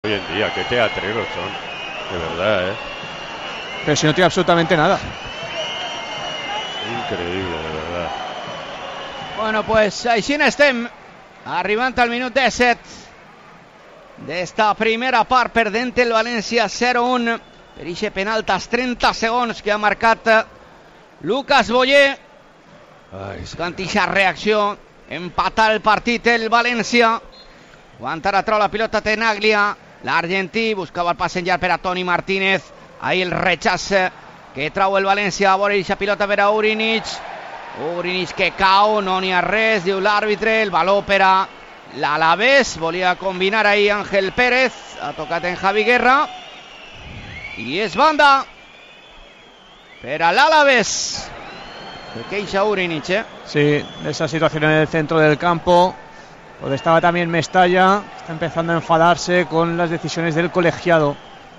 hoy en día, qué teatreros son, de verdad, Pero si no tiene absolutamente nada. Increíble, de verdad. Bueno, pues així n'estem, arribant al minut 17 d'esta primera part, perdent el València 0-1 per ixe penalt als 30 segons que ha marcat Lucas Boyer. Buscant ixa reacció, empatar el partit el València. Aguantar a trau la pilota Tenaglia, l'argentí buscava el pas enllà per a Toni Martínez. Ahí el rechaç que trau el València, a veure ixa pilota per a Urinic que cau, no n'hi ha res, diu l'àrbitre. El baló per a l'Alavés, volia combinar ahí Ángel Pérez, ha tocat en Javi Guerra i és banda per a l'Alavés. Se queixa Urinic, Sí, de esa situación en el centro del campo, donde estaba también Mestalla, está empezando a enfadarse con las decisiones del colegiado.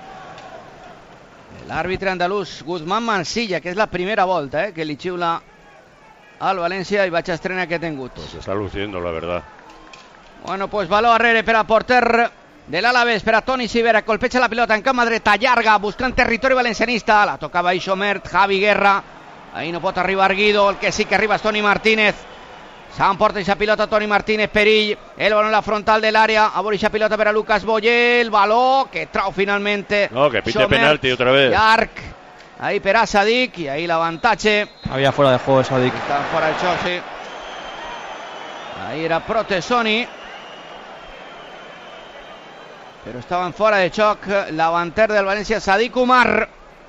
L'àrbitre andalús Guzmán Mansilla, que és la primera volta que li xiula al València i vaig estrenar que ha tingut. Pues está luciendo, la verdad. Bueno, pues baló arrere per a porter de l'Alavés, per a Toni Sivera, colpeja la pilota en cama dreta, llarga, buscant territori valencianista, la tocava Ixomert, Javi Guerra, ahí no pot arribar Guido, el que sí que arriba és Toni Martínez, s'emporta aquesta pilota Toni Martínez, perill, el balón en la frontal de l'àrea, a veure aquesta pilota per a Lucas Boyer, el baló que trau finalmente, No, que pite penalti otra vez. llarg, ahí per a Sadik, i ahí l'avantatge. Había fuera de juego Sadik. Estaba fuera de xoc, sí. Ahí era Protesoni, pero estaban fuera de xoc l'avanter del València, Sadik Umar.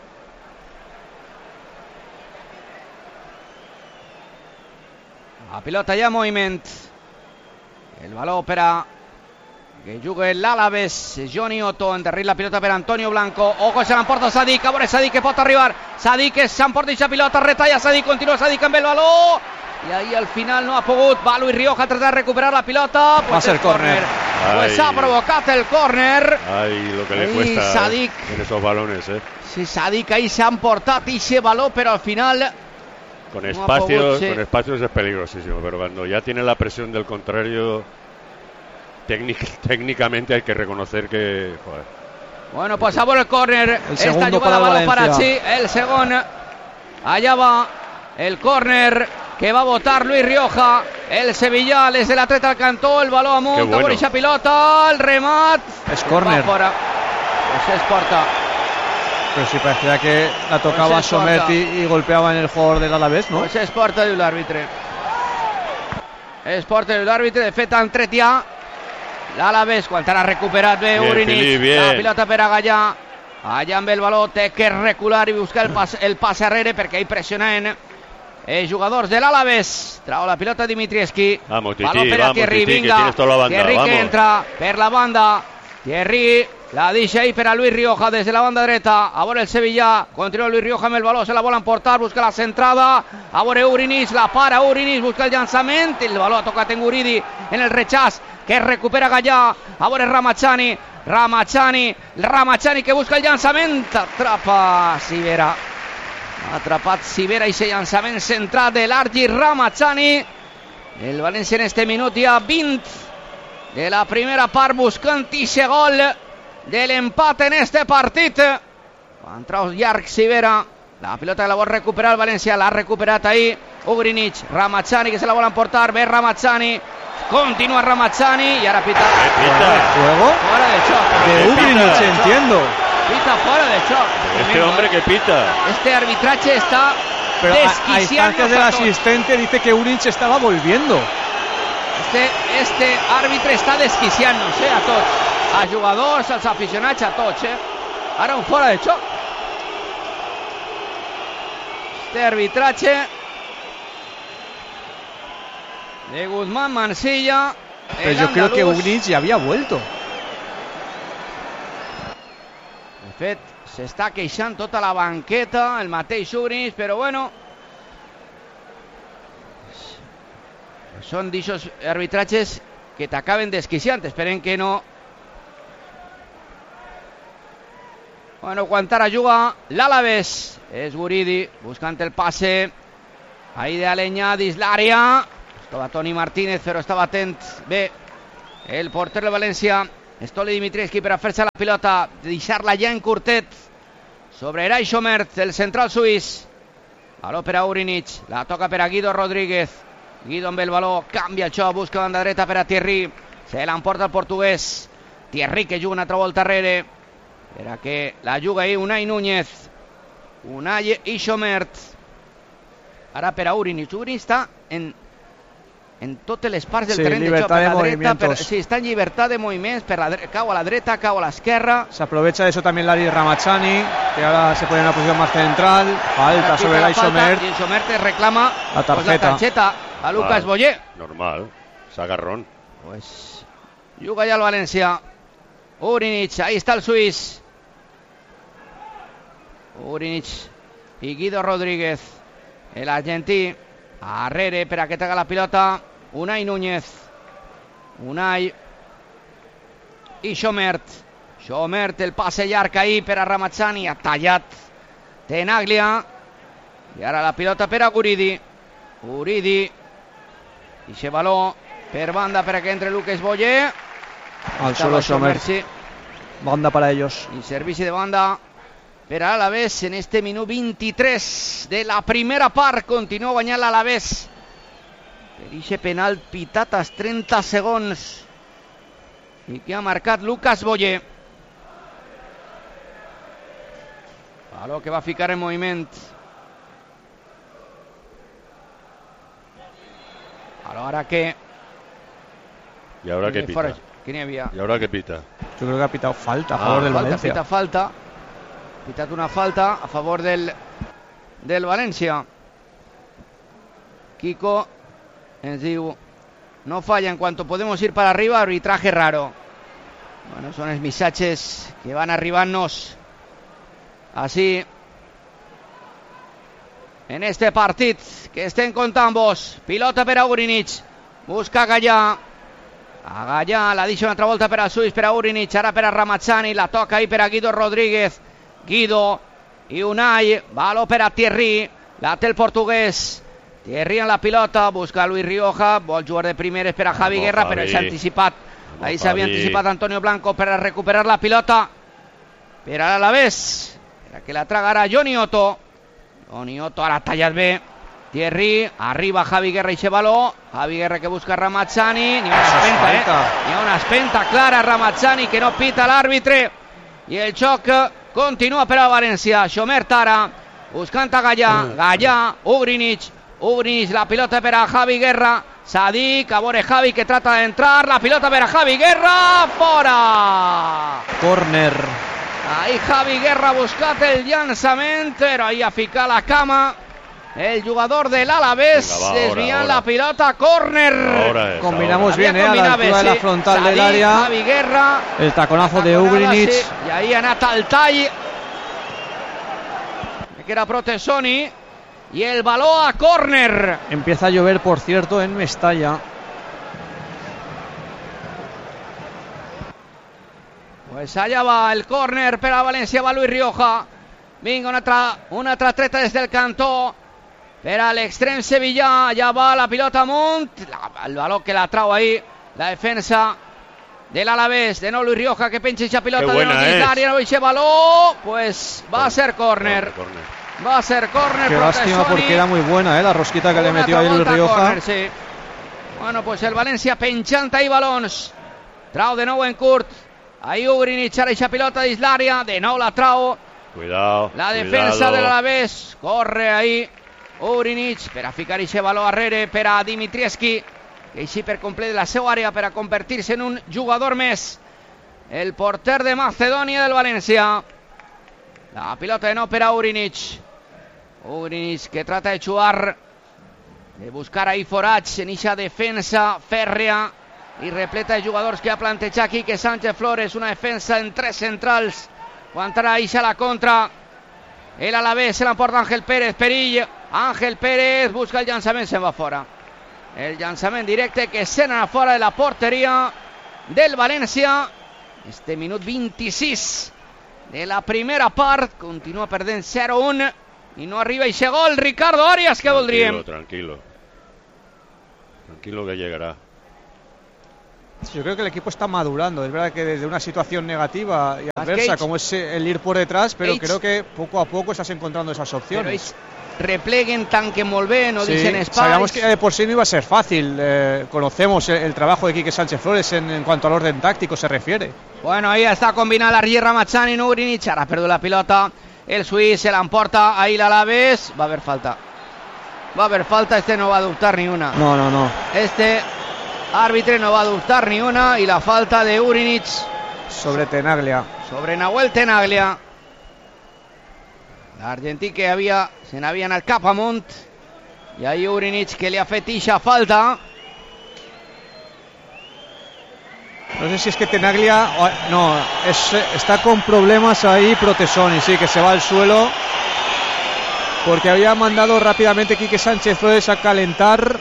La pilota ja en moviment. El baló per a que jugui l'Alavés, Johnny Otto, endarrere la pilota per Antonio Blanco, ojo, se l'emporta Sadik, a veure Sadik que pot arribar, Sadik que s'emporta aquesta pilota, retalla Sadik, continua Sadik amb el baló, i ahí al final no ha pogut, va Luis Rioja a tratar de recuperar la pilota, va a ser córner, pues ha provocat el córner. Ay, lo que le ahí cuesta Sadik, en esos balones, sí, Sadik ahí s'ha emportat ese baló, però al final con no espacios, sí. con espacios es peligrosísimo, pero cuando ya tiene la presión del contrario, técnicamente hay que reconocer que, joder. Bueno, pues a veure el córner, el esta segundo jugada para el baló para València. sí, el segon, allà va el córner que va a votar Luis Rioja, el Sevilla des de la treta al cantó, el baló amunt, Qué bueno. a veure aquesta pilota, el remat, Es córner. va fora, pues es porta. Pero sí parecía que la tocaba Pues es Somet corta. y golpeaba en el jugador del Alavés, ¿no? Pues es porta, diu l'àrbitre. És porta, diu l'àrbitre, de fet han tret ja l'Alavés, quan t'ha recuperat bé Bien, Urinic, Fili, bien. la pilota per a Gallà, allà amb el baló té que recular i buscar el pas arrere perquè hi pressionen jugadors de l'Alavés. Trau la pilota Dimitrievski, Vamos, Titi, baló per a vamos, Thierry, Titi, que vinga, tienes toda la banda, Thierry que vamos. entra per la banda, Thierry la deixa ahí per a Luis Rioja des de la banda dreta, a veure el Sevilla, continua Luis Rioja amb el baló, se la volen portar, busca la centrada, a veure Urinic, la para Urinic, busca el llançament, el baló ha tocat en Guridi, en el rechaç, que recupera Gallà, a veure Ramachani que busca el llançament, atrapa Sivera, ha atrapat Sivera i ese llançament centrat de l'Argi Ramachani. El València en este minut ja 20 de la primera part buscant ixe gol de l'empat en este partit. Quan trau llarg Sivera, la pilota que la vol recuperar el València, l'ha recuperat ahí Ugrinic, Ramachani que se la vol emportar, ve Ramachani, continua Ramachani y ahora pita. ¿Juego? Fuera de choc. De Ugrinic, entiendo. Pita fuera de choc. Este hombre que pita. Este arbitraje está Pero a desquiciando instancias del a tots. asistente dice que Ugrinic estaba volviendo. Este àrbitre està desquiciant-nos a tots, a jugadors, als aficionats, a tots. Ara un fora de xoc. Este arbitratge de Guzmán Mansilla. Pero yo creo que Ugrinic ya había vuelto. De fet, s'està queixant tota la banqueta, el mateix Ugrinic, però bueno, són d'aixòs arbitratges que t'acaben desquiciant, esperem que no. Bueno, quan ara juga l'Alavés, és Guridi buscant el passe ahí de Aleñà dins l'àrea, estava Toni Martínez però estava atent bé el porter de València, Stoli Dimitrievski per a fer-se la pilota, deixar-la ja en curtet sobre Eray Schomert, el central suís. Baló per a Urinic, la toca per a Guido Rodríguez. Guido amb el baló, canvia el xoc, busca banda dreta per a Thierry, se l'emporta el portuguès. Thierry que juga una altra volta darrere, per a que la juga ahí Unai Núñez. Unai i Schomert. Ara per a Urinic. Urinic està en totes les parts del terreny de xoc, per la dreta, sí, está en llibertat de moviments, cau a la dreta, cau a l'esquerra. Se aprovecha de eso también Lari Ramachani, que ahora se pone en una posición más central. Falta sobre Eray Schomert. Y Schomert reclama la tarjeta a Lucas Boyer. Normal, s'agarrón. Pues juga ya el Valencia. Urinic, ahí está el suís. Urinic y Guido Rodríguez, el argentí. Arrere per a que traga la pilota Unai Núñez. Unai i Schomert. Schomert, el passe llarg ahí per a Ramachani, ha tallat Tenaglia. I ara la pilota per a Guridi. Guridi. I se baló per banda per a que entre Lucas Boyer. Al solo Schomert. Sí. Banda para ellos. Y servicio de banda per a l'Alavés en este minut 23 de la primera part. Continua guanyant l'Alavés per ixe penal pitat als 30 segons i que ha marcat Lucas Boyer. Baló que va ficar en moviment. Baló ara que... ¿Y ahora qué pita? ¿Quién había? ¿Y ahora qué pita? Yo creo que ha pitado falta a favor del Valencia. Pita falta. Pitat una falta a favor del Valencia. Kiko ens diu: no falla en cuanto podemos ir para arriba, arbitraje raro. Bueno, son els missatges que van arribant-nos així en este partit que estem contant vos. Pilota per a Urinic, busca Gallà. A Gallà la deixa una altra volta per a Suís, per a Urinic, ara per a Ramachani, la toca ahí per a Guido Rodríguez. Guido i Unai, baló per a Thierry, la té el portuguès. Thierry en la pilota, busca a Luis Rioja, vol jugar de primeres per a Javi Guerra, però s'ha anticipat. Ahí s'havia anticipat Antonio Blanco per a recuperar la pilota per a l'Alavés, per a que la tragara Johnny Otto. Johnny Otto ara ha tallat bé. Thierry, arriba Javi Guerra i se baló. Javi Guerra que busca Ramachani. Ni una espenta, Ni una espenta clara Ramachani que no pita l'àrbitre. I el xoc continua per a València. Schomert ara buscant a Gallà. Gallà, Urinic, la pilota per a Javi Guerra. Sadik, a veure Javi que trata de entrar. La pilota per a Javi Guerra. Fora. Corner. Ahí Javi Guerra ha buscat el llançament, però ahí ha ficat la cama el jugador del Alavés, desviant la pilota. Córner. Combinamos bien, a la altura de la frontal del área. Javi Guerra, el taconazo de Urinic. Y ahí ha anat al tall, que era Protesoni, y el balón a córner. Empieza a llover, por cierto, en Mestalla. Pues allá va el córner per a València, va Luis Rioja. Vinga, una altra treta des del cantó per a l'extrem sevillà. Ja va la pilota amunt, el baló que la trau ahí la defensa del Alavés. De nou Luis Rioja que penja esa pilota de nou dins l'àrea, no ese baló, pues va a ser córner. Va a ser córner. Qué lástima porque era muy buena, la rosquita que le metió ahí Luis Rioja. Corner, sí. Bueno, pues el València penjant ahí balons. Trau de nou en curt. Ahí Urinic, ara eixa pilota dins l'àrea, de nou la trau. Cuidado. La defensa del Alavés, corre ahí Urinic per a ficar eixe baló arrere per a Dimitrievski, que així per complet la seva àrea per a convertir-se en un jugador més. El porter de Macedònia del València. La pilota de nou per a Urinic. Urinic que trata de jugar, de buscar ahí forats en eixa defensa fèrrea i repleta de jugadors que ha plantejat Quique Sánchez Flores, una defensa en tres centrals. Quan ara eixa la contra, el Alavés se l'emporta Ángel Pérez, perill. Ángel Pérez busca el llançament, se'n va fora. El llançament directe que se n'ha fora de la porteria del València. Este minut 26 de la primera part, continua perdent 0-1 i no arriba eixe gol. Ricardo Arias, que voldríem. Tranquilo que llegará. Yo creo que el equipo está madurando. Es verdad que desde una situación negativa y adversa, Cage. como es el ir por detrás, pero Cage. creo que poco a poco estás encontrando esas opciones. Repleguen tanque molt bé, no dicen espais. Sabíamos que de por sí no iba a ser fácil. Conocemos el trabajo de Quique Sánchez Flores en cuanto al orden táctico se refiere. Bueno, ahí està combinant l'Argier Ramachani, Nugrinic, ara ha perdut la pilota, el suís se l'emporta, ahí l'Alaves, va haver falta. Va haver falta, este no va a dubtar ni una. No. Este árbitro no va a dubtar ni una, y la falta de Ugrinic sobre Tenaglia. Sobre Nahuel Tenaglia. L'argentí que se n'havia anat cap amunt, i ahí Ugrinic que li ha fet ixa falta. No sé si es que Tenaglia... No, está con problemas ahí Protesoni, sí, que se va al suelo. Porque había mandado rápidamente Quique Sánchez Flores a calentar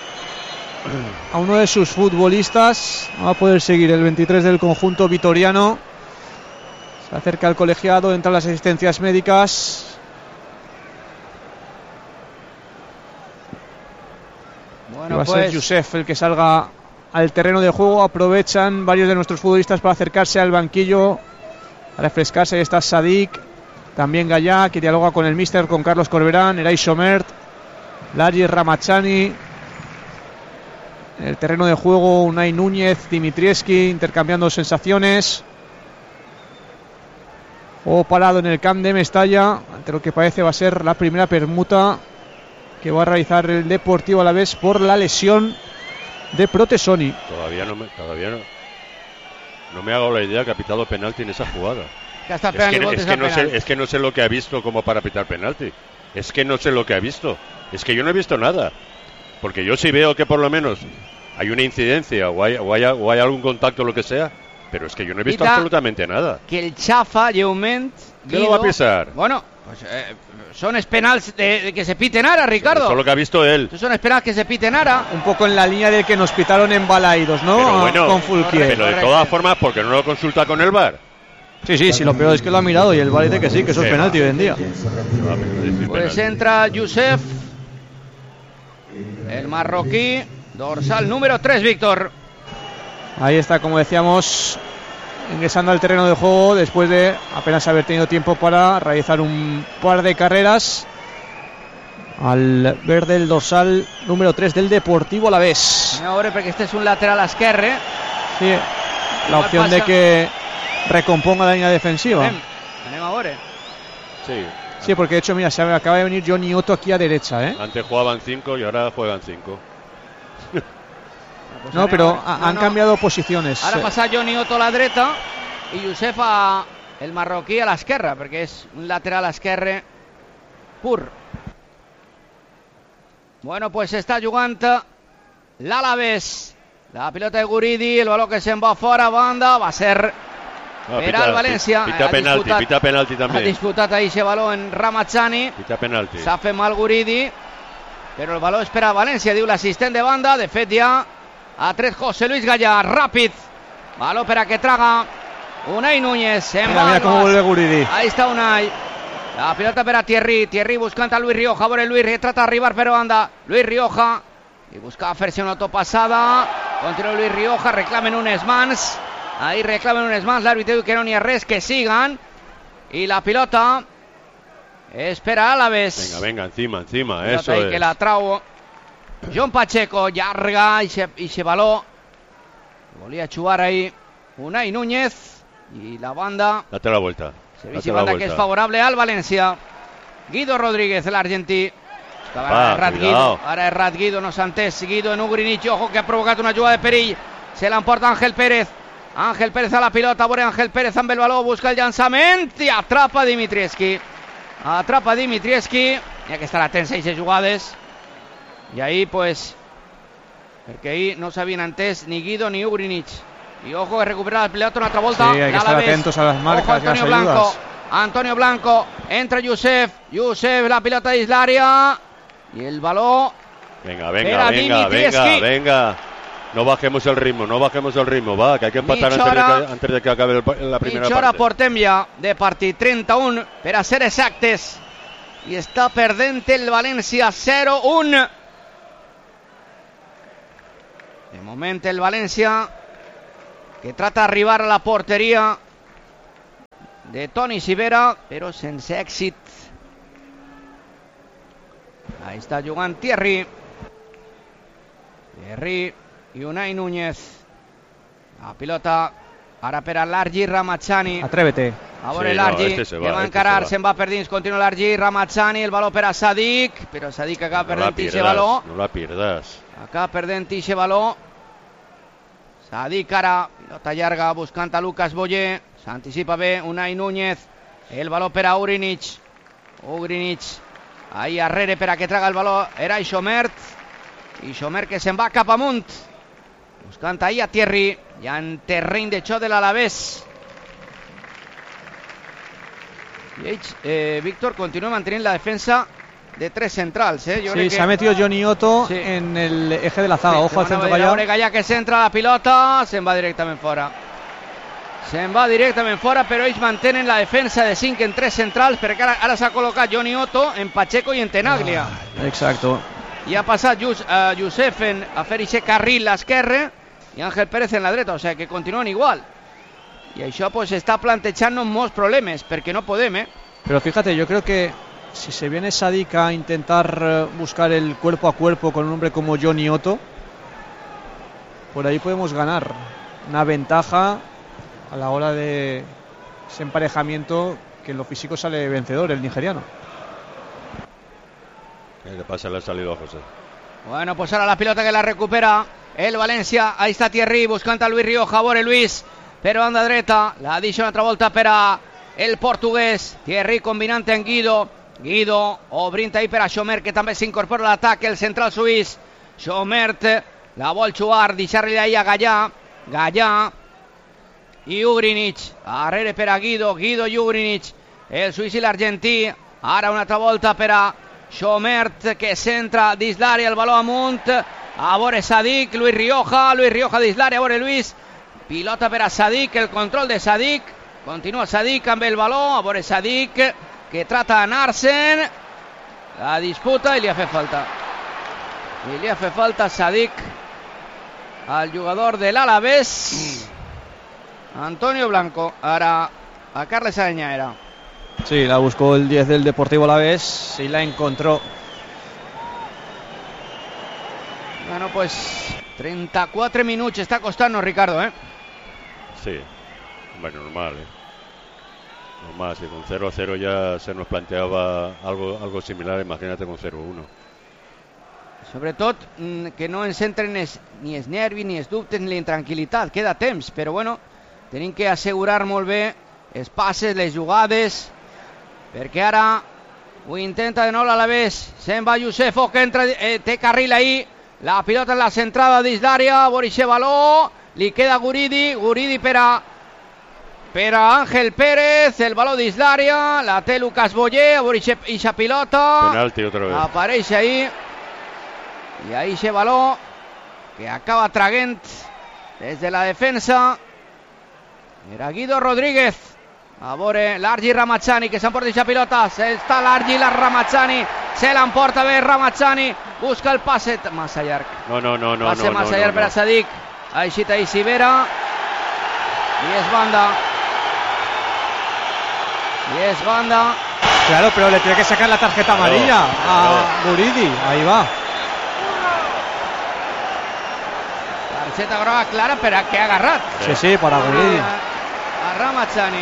a uno de sus futbolistas. Va a poder seguir el 23 del conjunto vitoriano. Se acerca al colegiado, entran las asistencias médicas. Bueno, va a ser Youssef el que salga al terreno de juego. Aprovechan varios de nuestros futbolistas para acercarse al banquillo, a refrescarse. Ahí está Sadik, también Gallá, que dialoga con el míster, con Carlos Corberán, Eray Somert, Larry Ramachani. En el terreno de juego, Unai Núñez, Dimitrieski, intercambiando sensaciones. Juego parado en el camp de Mestalla, ante lo que parece va a ser la primera permuta que va a realizar el Deportivo Alavés por la lesión de Protesoni. Todavía no me hago la idea que ha pitado penalti en esa jugada. Es que no sé lo que ha visto como para pitar penalti. Es que no sé lo que ha visto. Es que yo no he visto nada. Porque yo sí veo que por lo menos hay una incidencia o hay algún contacto o lo que sea. Pero es que yo no he visto absolutamente nada. Que el Chafa, Lleument, ¿qué lo va a pisar? Bueno, pues son penals de que se piten ara, Ricardo. Eso es lo que ha visto él. Son penals que se piten ara. Un poco en la línea de que nos pitaron en Balaídos, ¿no? Pero bueno, con Fulquier. Pero de todas formas, ¿por qué no lo consulta con el VAR? Sí, lo peor es que lo ha mirado y el VAR dice que sí, que eso es penalti hoy en día. Pues entra Youssef, el marroquí, dorsal número 3, Víctor. Ahí está, como decíamos, ingresando al terreno de juego después de apenas haber tenido tiempo para realizar un par de carreras. Al verde el dorsal número 3 del Deportivo Alavés. Ahora porque este es un lateral esquerre. Sí, la opción de que recomponga la línea defensiva. Sí, porque de hecho, mira, se acaba de venir Johnny Otto aquí a derecha, ¿eh? Antes jugaban 5 y ahora juegan 5. Pues no, pero han cambiado posiciones. Ahora pasa Johnny Otto a la dreta y Youssef el marroquí a la esquerra, porque es un lateral esquerre pur. Bueno, pues està jugant l'Alavés. La pilota de Guridi, el baló que se'n va fora, banda, va ser per al València. Pita penalti també. Ha disputat ahí ese baló en Ramachani. Pita penalti. S'ha fet mal Guridi, però el baló és per a València, diu l'assistent de banda. De fet ja ha tret José Luis Gallá, ràpid. Baló per a que traga Unai Núñez. Mira cómo vuelve Guridi. Ahí está Unai. La pilota per a Thierry buscant a Luis Rioja. Veure Luis Rioja, trata d'arribar per banda. Luis Rioja i buscava fer-se una autopassada. Continua Luis Rioja, reclamen unes mans. Ahí reclamen unes mans, l'àrbitre diu que no n'hi ha res, que sigan. I la pilota és per a Alavés. Venga, encima, eso es. Que la trau John Pacheco, llarga i se baló. Volia jugar ahí Unai Núñez i la banda. Date la vuelta. Servicio banda que es favorable al Valencia. Guido Rodríguez, el argentí. Ara Errat Guido, no s'ha entès. Guido en Ugrinic, ojo que ha provocat una jugada de perill. Se l'emporta Ángel Pérez. Ángel Pérez a la pilota, veure Ángel Pérez amb el baló, busca el llançament i atrapa Dimitrieski. Hi ha que estar atents a aquestes jugades. I ahí pues, perquè ahí no s'havien entès ni Guido ni Ugrinic. Y ojo que recupera la pelota una otra vuelta. Sí, hay que estar atentos a las marcas. Ojo, Antonio Blanco. Entra Youssef, la pelota de Islaria. Y el balón. Venga. No bajemos el ritmo, va, que hay que empatar antes de que acabe la primera parte. Mitja hora portem ja de partit, 31 per a ser exactes. I està perdent el València 0-1. De moment el València que trata de arribar a la porteria de Toni Sivera, però sense èxit. Ahí està jugant Thierry i Unai Núñez. La pilota ara per a Largi Ramazzani. Atrévete. A veure Largi, que va encarar, se'n va per dins, continua Largi Ramazzani, el baló per a Sadik, però Sadik acaba perdent ixe baló. No la pierdas. Acaba perdent ixe baló. Sadik ara, pilota llarga buscant a Lucas Boyer, s'anticipa bé Unai Núñez, el baló per a Ugrinic, ahí arrere per a que traga el baló era Ixomert, que se'n va cap amunt, buscant ahí a Thierry, ja en terreny de xoc de l'Alavés. I ells, Víctor, continua mantenint la defensa de tres centrals. Sí, se ha metido Johnny Otto en el eje de la zaga. Ojo al centro Gallà. Gallà que centra la pilota, se'n va directament fora. Però ells mantenen la defensa de 5 en 3 centrals, perquè ara s'ha col·locat Johnny Otto en Pacheco i en Tenaglia. Exacto. I ha passat Josep a fer aquest carril a l'esquerra i Ángel Pérez en la dreta, o sigui que continuen igual. Y això pues está plantejando molts problemes, perquè no podem, Pero fíjate, yo creo que si se viene Sadik a intentar buscar el cuerpo a cuerpo con un hombre como Johnny Otto, por ahí podemos ganar una ventaja a la hora de ese emparejamiento, que en lo físico sale vencedor el nigeriano. ¿Qué le pasa? Le ha salido a José. Bueno, pues ahora la pilota que la recupera el Valencia. Ahí está Thierry buscant a Luis Rioja. Vore Luis, però banda dreta, la deixa una altra volta per a el portuguès. Thierry combinant en Guido obrint ahí per a Schomer, que també s'incorpora a l'atac, el central suís. Schomert la vol jugar, deixar-li ahí a Gallà i Ugrinic, arrere per a Guido i Ugrinic, el suís i l'argentí. Ara una altra volta per a Schomert, que centra dins l'àrea, el baló amunt, a veure Sadik, Luis Rioja dins l'àrea, a veure Luis, pilota per a Sadik, el control de Sadik, continua Sadik amb el baló, a veure Sadik, que trata d'anar-se'n, la disputa i li ha fet falta Sadik al jugador de l'Alavés, Antonio Blanco. Ara a Carles Araña. Sí, la buscó el 10 del Deportivo Alavés y la encontró. Bueno, pues 34 minuts està costant-nos, Ricardo, Sí, bueno, normal, Normal, si con 0-0 ya se nos planteaba algo similar, imagínate con 0-1. Sobretot que no ens entren ni els nervis, ni els dubtes, ni la intranquil·litat. Queda temps, però bueno, tenim que assegurar molt bé els passes, les jugades, perquè ara ho intenta de nou l'Alavés. Se'n va Josefo, que entra, té carril ahí, la pilota en la centrada dins l'àrea, Borixe baló, li queda Guridi per a Ángel Pérez, el baló dins l'àrea, la té Lucas Boyer, Borixe ixa pilota, penalti otra vez, apareix ahí, i ahí ixe baló que acaba traguent des de la defensa era Guido Rodríguez. A veure Largi Ramazzani, que s'emporta ixa pilota, està Largi Ramazzani, se l'emporta bé Ramazzani, busca el passe massa llarg, passe massa llarg per a Sadik, ha eixit ahí Sivera i és banda. Claro, pero le tiene que sacar la tarjeta amarilla a Guridi, ahí va. Tarjeta groga clara per a que ha agarrat. Sí, para Guridi. A Ramazzani.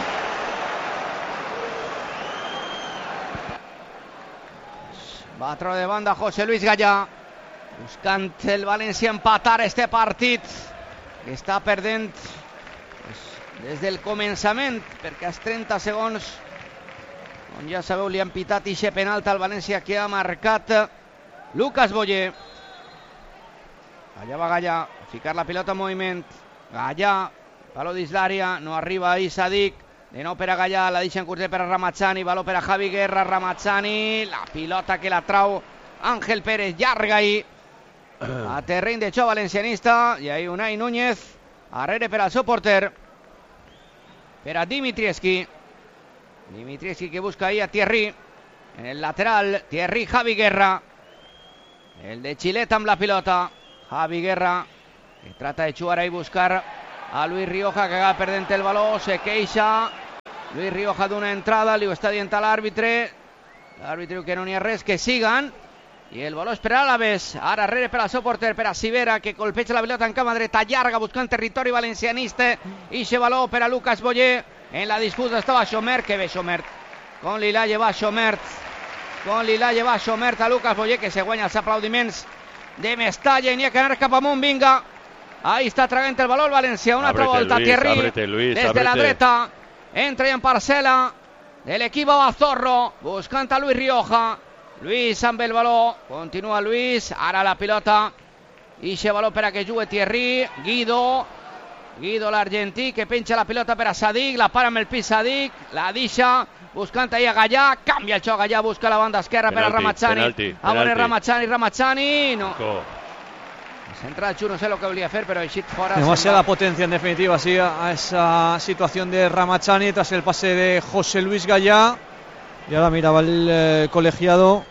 Va a treure de banda José Luis Gallà, buscant el València empatar este partit, que està perdent des del començament, perquè als 30 segons, on ja sabeu, li han pitat ixe penalti al València, que ha marcat Lucas Boyer. Allà va Gallà, a ficar la pilota en moviment. Gallà, baló dins l'àrea, no arriba ahí Sadik, de nou per a Gallà, la deixen curta per a Ramazzani, baló per a Javi Guerra, Ramazzani, la pilota que la trau Ángel Pérez, llarga ahí, a terreny de xoc valencianista, i ahí Unai Núñez, arrere per al seu porter, per a Dimitrievski que busca ahí a Thierry, en el lateral, Thierry, Javi Guerra, el de Xilet amb la pilota, Javi Guerra, que trata de jugar ahí, buscar a Luis Rioja, que acaba perdent el baló, se queixa Luis Rioja d'una entrada, li ho està dient a l'àrbitre que no n'hi ha res, que siguen, i el baló és per a l'Alavés, ara rere per al seu porter, per a Sivera, que colpeja la pilota en cama dreta, llarga, buscant territori valencianista, ixe baló per a Lucas Boyer, en la disputa estava Xomert, que bé Xomert, com li l'ha llevat Xomert a Lucas Boyer, que se guanya els aplaudiments de Mestalla, i n'hi ha que anar cap amunt, vinga, ahí està tragant el baló el València, una altra volta, Thierry, des de la dreta, entra i en parcel·la de l'equip Abazorro, buscant a Luis Rioja, Luis amb el baló, continua Luis, ara la pilota, ixe baló per a que jugui Thierry, Guido l'argentí, que penja la pilota per a Sadik, la para amb el pis Sadik, la deixa, buscant ahí a Gallà, canvia el xoc, Gallà busca la banda esquerra per a Ramazani, a veure Ramazani, no. Central Chu, no sé lo que volía hacer, pero el shit fuera. Demasiada potencia en definitiva, sí, a esa situación de Ramazani tras el pase de José Luis Gallá. Y ahora miraba el colegiado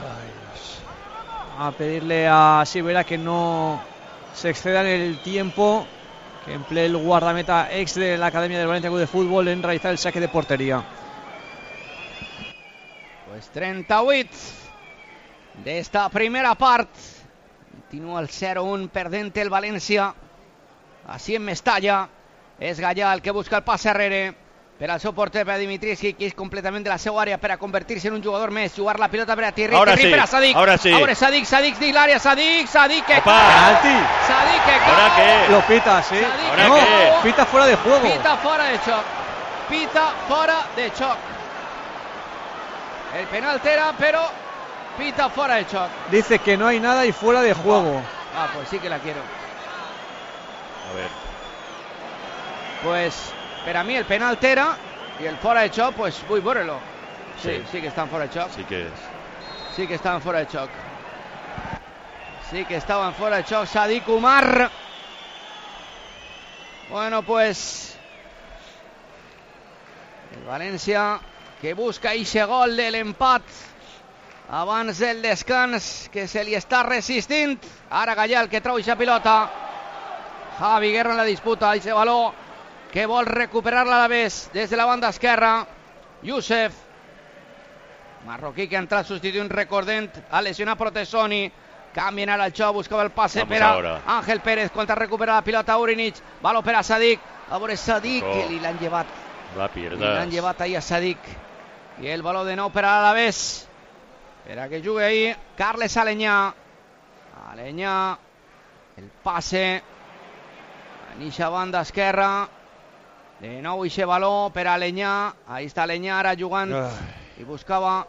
a pedirle a Sivera que no se exceda en el tiempo que emplee el guardameta ex de la Academia del Valencia Club de Fútbol en realizar el saque de portería. Pues 38 de esta primera part. Continua el 0-1 perdent el València, així en Mestalla, és Gallà el que busca el pas arrere per al seu porter, per a Dimitrievski, que és completament de la seva àrea per a convertir-se en un jugador més, jugar la pilota per a Thierry, Thierry per a Sadik, ahora sí, Sadik dins l'àrea, Sadik que penalti, Sadik que ¿ahora qué? Lo pita, sí, ¿ahora no, qué? Pita fuera de juego, pita fora de xoc, el penal era, però pita fuera de choc. Dice que no hay nada y fuera de juego. Ah, pues sí que la quiero. A ver. Pues, para mí el penal era y el fuera de choc, pues voy bórrelo. Sí que están fuera de choc. Sí que estaban fuera de choc. Sí que estaban fuera de choc. Sadik Umar. Bueno, pues el València que busca ese gol del empat abans del descans, que se li està resistint. Ara Gallà el que trau aquesta pilota, Javi Guerra en la disputa, ese baló que vol recuperar l'Alavés des de la banda esquerra, Youssef marroquí, que ha entrat substituint, recordent, a lesionar Protesoni, canvien ara el xoc, buscava el passe per a Ángel Pérez, quan recupera la pilota Urinic, baló per a Sadik, a veure Sadik, que li l'han llevat, ahir a Sadik, i el baló de nou per a l'Alavés, per a que jugui ahí Carles Aleñà, el passe en eixa banda esquerra, de nou eixe baló per a Aleñà, ahí està Aleñà ara jugant i buscava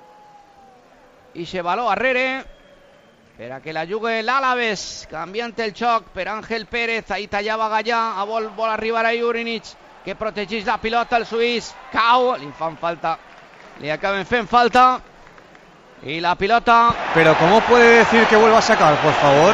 eixe baló arrere per a que la jugui l'Alavés, canviant el xoc per Ángel Pérez, ahí tallava Gallà, vol arribar a Urinic, que protegeix la pilota el suís, cau, li fan falta, li acaben fent falta. Y la pilota. Pero ¿cómo puede decir que vuelva a sacar, por favor?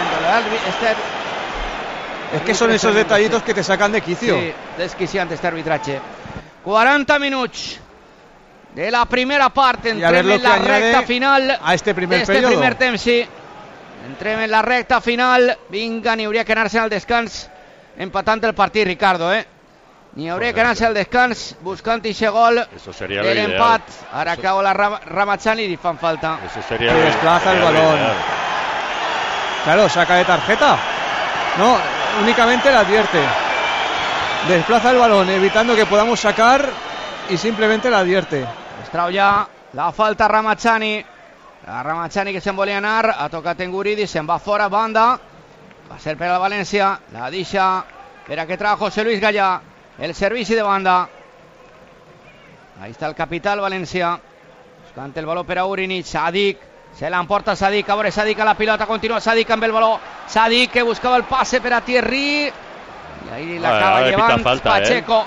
Es que son esos detallitos que te sacan de quicio. Sí, desquiciante este arbitraje. 40 minutos de la primera parte. Entrem en la recta final a este primer periodo. Primer temps, sí. Entrem en la recta final. Vinga, n'hi hauria que anar-se al descans empatant el partit, Ricardo, Ni hauria que anar-se al descans buscant ese gol de l'empat. Ara cau la Ramazani y fan falta. Se desplaza el balón. Claro, saca de tarjeta. No, únicamente la advierte. Desplaza el balón, evitando que podamos sacar, y simplemente la advierte. Es trau ja la falta Ramazani. La Ramazani que se'n volia anar, ha tocat en Guridi, se'n va fora, banda. Va ser per al València, la deixa per a que traga José Luis Gallà. El servici de banda. Ahí está el capital València, buscant el baló per a Urinic. Sadik, se l'emporta Sadik, a veure Sadik a la pilota, continua Sadik amb el baló, Sadik que buscava el passe per a Thierry, i ahí l'acaba llevant Pacheco.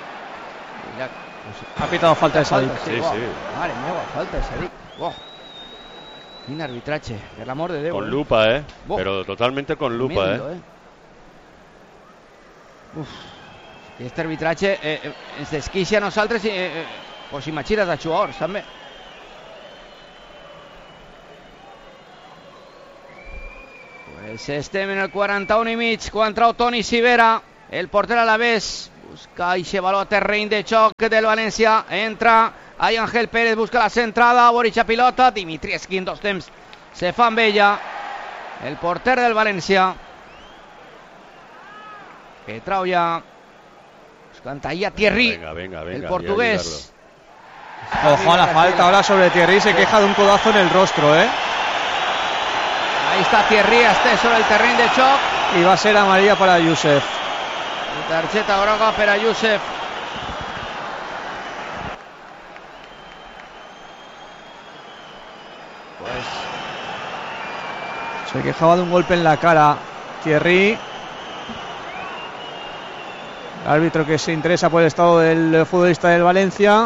Ha pitado falta de Sadik. Sí. Mare meva, falta de Sadik. Quin arbitratge, per l'amor de Déu. Con lupa, pero totalmente con lupa, Este arbitratge ens desquicia a nosaltres, pues imagina't a jugadors també. Pues estem en el 41 i mig, quan trau Toni Sivera, el portero Alavés. Busca y se baló a terreny de xoc del València. Entra ahí Ángel Pérez, busca la centrada. Boricha pilota. Dimitrievski en 2 temps se fa amb ella. El porter del València, que trau ja buscant ahí a Thierry. Venga, el portugués. Ojo a la falta ahora sobre Thierry, se queja de un codazo en el rostro, ¿eh? Ahí está Thierry, este sobre el terreny de xoc. Y va a ser amarilla para Youssef. Targeta groga per a Youssef. Pues se quejaba de un golpe en la cara Thierry. El árbitro que se interesa por el estado del futbolista del Valencia.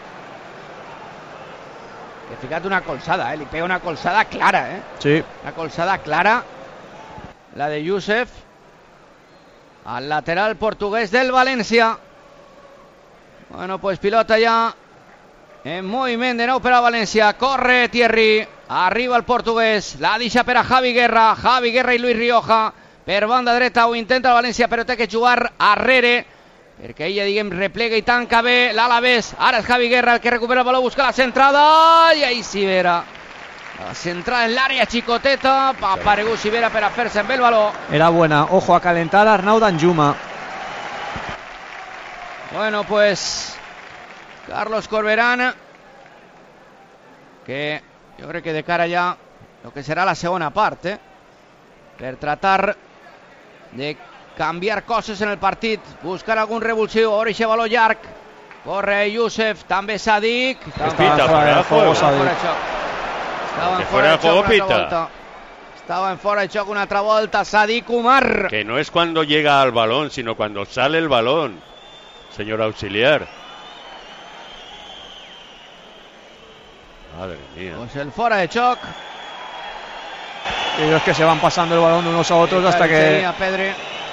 Que fíjate, una colzada, le pega una colzada clara, Sí. Una colzada clara, la de Youssef al lateral portugués del Valencia. Bueno, pues pilota ya en moviment de nou per a València. Corre Thierry, arriba el portuguès, la deixa per a Javi Guerra i Luis Rioja per banda dreta. Ho intenta el València, però té que jugar arrere perquè ella, diguem, replega i tanca bé l'Alavés. Ara és Javi Guerra el que recupera el baló, busca la centrada i ahí Sivera, la centrada en l'àrea xicoteta. Ha aparegut Sivera per a fer-se amb el baló. Era buena, ojo a calentar a Arnau Danjuma. Bueno, pues Carlos Corberán, que jo crec que de cara ja lo que serà la segona part, per tratar de canviar coses en el partit, buscar algun revulsiu. Ora eixe baló llarg, corre Youssef, també Sadik. Estava en fora de juego, pita. Estaba en fora de xoc una altra volta Sadik Umar. Que no es cuando llega al balón, sino cuando sale el balón, señor auxiliar. Madre mía. Pues el fora de xoc. Y ellos que se van pasando el balón de unos a otros hasta que... Pedri.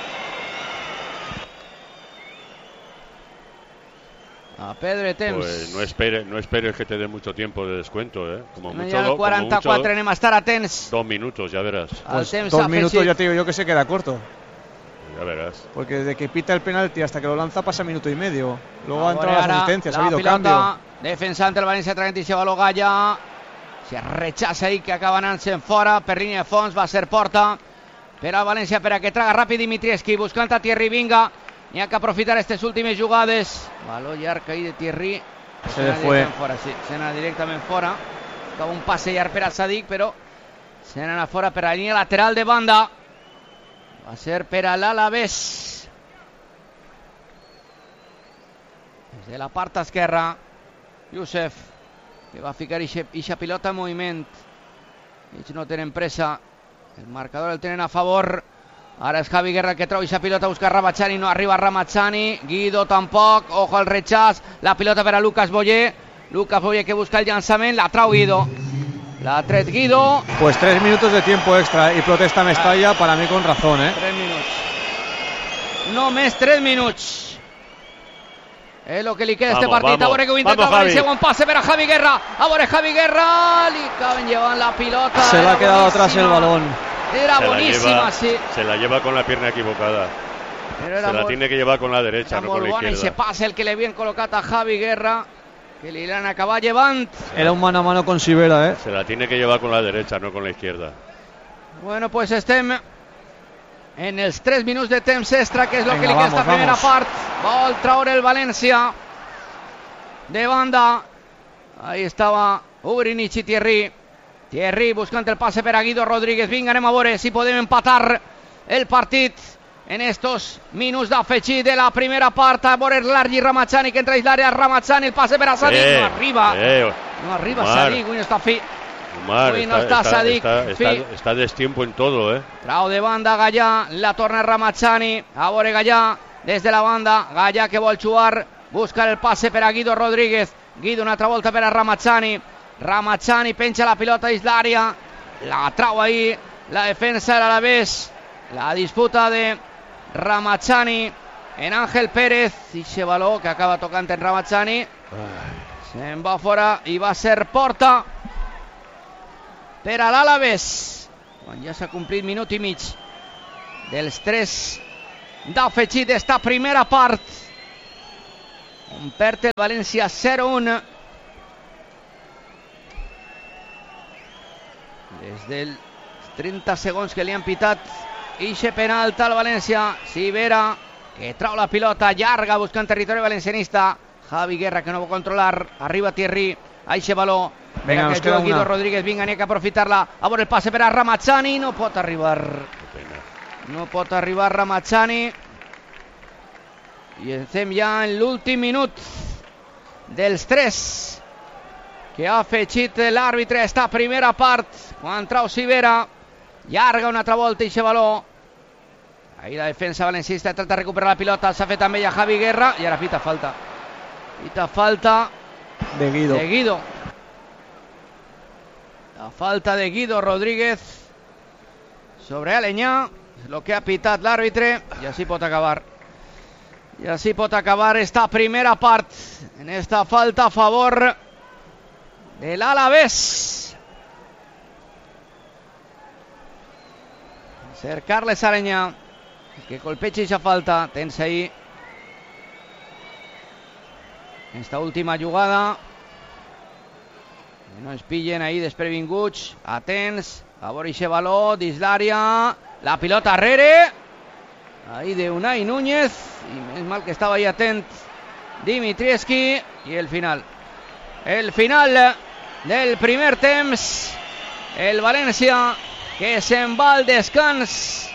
A Pedri temps. Pues no esperes que te dé mucho tiempo de descuento, Como mucho, el 44, anem a estar atents. 2 minutos, ya verás. Pues 2 minutos ya te digo yo que se queda corto. Ya verás. Porque desde que pita el penalti hasta que lo lanza pasa minuto y medio. Luego han entrado las asistencias, ha habido cambio. Defensa ante el València, traient i se va Galla. Se rechaça ahí, que acaba anant-se'n fora per línia de fons. Va ser porta per al València per a que traga ràpid Dimitrievski, buscant a Thierry. Vinga, n'hi ha que aprofitar aquestes últimes jugades. Baló llarg ahí de Thierry. Se le fue. Se n'ha directament fora. Acaba un passe llarg per a Sadik, però se n'ha fora per la línia lateral de banda. Va ser per a l'Alavés. Des de la part esquerra, Youssef, que va ficar ixa pilota en moviment. Ells no tenen pressa, el marcador el tenen a favor. Ara és Javi Guerra el que trau ixa pilota, busca Ramazani, no arriba Ramazani. Guido tampoc, ojo al rechaç. La pilota per a Lucas Boyer que busca el llançament, la trau Guido. La tret Guido. Pues 3 minutos de tiempo extra y protesta Mestalla, para mí con razón, 3 minuts. Només 3 minuts. És el que li queda a este partit. A veure que ho intenta el València. Bon passe per a Javi Guerra. A veure Javi Guerra. Li acaben llevant la pilota. Se le ha quedado atrás el balón. Era boníssima, sí. Se la lleva con la pierna equivocada. Se la tiene que llevar con la derecha, no con la izquierda. I se passa el que li havien col·locat a Javi Guerra, que li l'han acabat llevant. Era un mano a mano con Sivera, Se la tiene que llevar con la derecha, no con la izquierda. Bueno, pues estem en els 3 minuts de temps extra, que és el que li queda esta primera part. Vol traure el València de banda. Ahí estava Ubrinic i Thierry buscant el passe per a Guido Rodríguez. Vinga, anem a veure si podem empatar el partit en estos minuts d'afegit de la primera part. A veure Largi Ramazani, que entra a l'àrea. Ramazani, el passe per a Sadik. No arriba Sadik, avui no està fi. Omar, está destiempo en todo, Trau de banda Gallà, la torna Ramazani. A veure Gallà des de la banda. Gallà que vol jugar, busca el passe per a Guido Rodríguez. Guido una altra volta per a Ramazani. Ramazani penja la pilota dins l'àrea, la trau ahí la defensa de l'Alavés. La disputa de Ramazani en Ángel Pérez. Ixe baló que acaba tocant en Ramazani. Se'n va fora i va ser porta per a l'Alavés, quan ja s'ha complit minut i mig dels 3 d'afegit d'esta primera part. On perd el València 0-1. Des dels 30 segons que li han pitat ixe penalt al València. Sivera, que trau la pilota llarga buscant territori valencianista. Javi Guerra, que no pot controlar. Arriba Thierry a ixe baló. Vinga, nos queda Guido Rodríguez. Vinga, n'hi ha que aprofitar-la. A veure el passe per a Ramazzani. No pot arribar. No pot arribar Ramazzani. I estem ja en l'últim minut dels 3 que ha afegit l'àrbitre esta primera part. Quan trau Sivera, llarga una altra volta i ixe baló. Ahí la defensa valencista trata de recuperar la pilota. S'ha fet amb ella Javi Guerra i ara pita falta. Pita falta de Guido. La falta de Guido Rodríguez sobre Aleñà. És el que ha pitat l'àrbitre i així pot acabar. I així pot acabar esta primera part en esta falta a favor del Alavés. Ser Carles Aleñà que colpeja esa falta. Tens ahí esta última jugada. No es pillen ahí desprevinguts. Atents. A veure ixe baló dins l'àrea. La pilota arrere. Ahí de Unai Núñez. Y es mal que estaba ahí atent Dimitrievski. Y el final. El final del primer temps. El València que se'n va al descans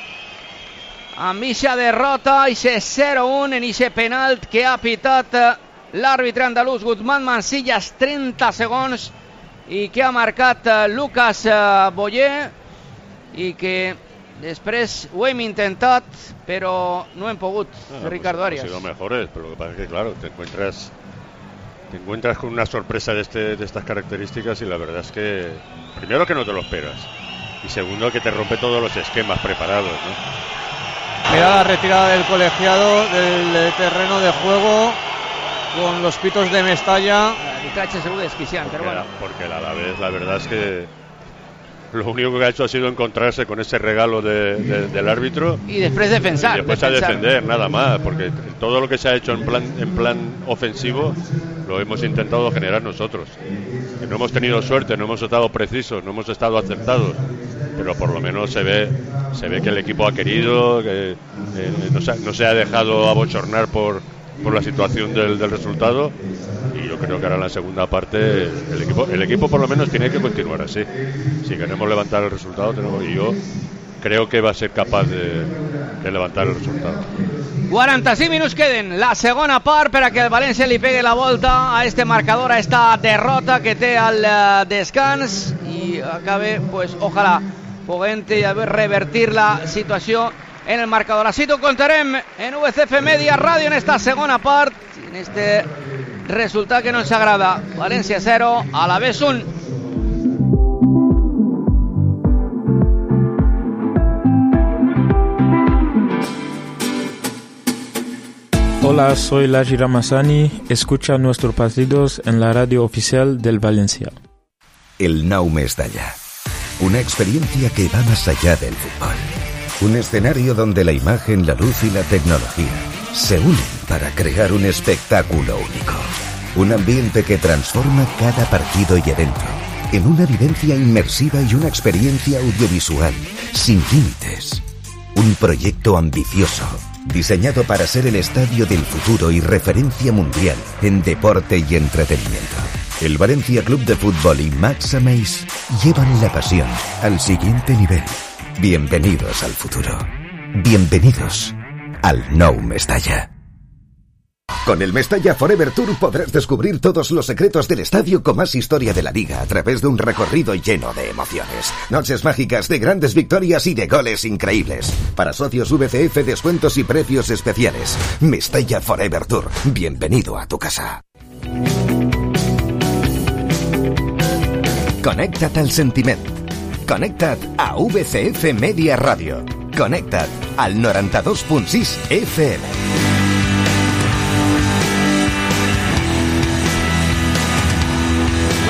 amb ixa derrota, ixe 0-1 en ixe penalt que ha pitat l'àrbitre andalús Guzmán Mancillas, 30 segons, i que ha marcat Lucas Boyer, i que després ho hem intentat però no hem pogut. Ricardo Arias. Han sido mejores, pero lo que pasa es que claro, te encuentras con una sorpresa de estas características y la verdad es que primero que no te lo esperas y segundo que te rompe todos los esquemas preparados, ¿no? Mira la retirada del colegiado del terreno de juego con los pitos de Mestalla. Arbitraje seguro desquiciante, pero bueno. Porque a la vez la verdad es que lo único que ha hecho ha sido encontrarse con ese regalo del árbitro y después defensar. Y después a defender, nada más, porque todo lo que se ha hecho en plan ofensivo lo hemos intentado generar nosotros. Que no hemos tenido suerte, no hemos estado precisos, no hemos estado acertados, pero por lo menos se ve que el equipo ha querido, que no se ha dejado abochornar por la situación del resultado, y yo creo que ahora en la segunda parte el equipo por lo menos tiene que continuar así. Si queremos levantar el resultado, y yo creo que va a ser capaz de levantar el resultado. 45 minuts queden, la segona part per a que el València li pegui la volta a este marcador, a esta derrota que té al descans, i acabe, pues, ojalà puguem revertir la situació en el marcador. Així t'ho contarem en VCF Media Ràdio en esta segona part, en este resultat que no ens agrada. València 0, Alavés 1. Hola, soy Laji Ramazani. Escucha nuestros partidos en la radio oficial del Valencia. El Nou Mestalla. Una experiencia que va más allá del fútbol. Un escenario donde la imagen, la luz y la tecnología se unen para crear un espectáculo único. Un ambiente que transforma cada partido y evento en una vivencia inmersiva y una experiencia audiovisual sin límites. Un proyecto ambicioso, diseñado para ser el estadio del futuro y referencia mundial en deporte y entretenimiento. El Valencia Club de Fútbol y Max Ameis llevan la pasión al siguiente nivel. Bienvenidos al futuro. Bienvenidos al Nou Mestalla. Con el Mestalla Forever Tour podrás descubrir todos los secretos del estadio con más historia de la liga a través de un recorrido lleno de emociones. Noches mágicas de grandes victorias y de goles increíbles. Para socios VCF, descuentos y precios especiales. Mestalla Forever Tour. Bienvenido a tu casa. Connecta't al sentiment. Connecta't a VCF Media Ràdio. Connecta't al 92.6 FM. Tornem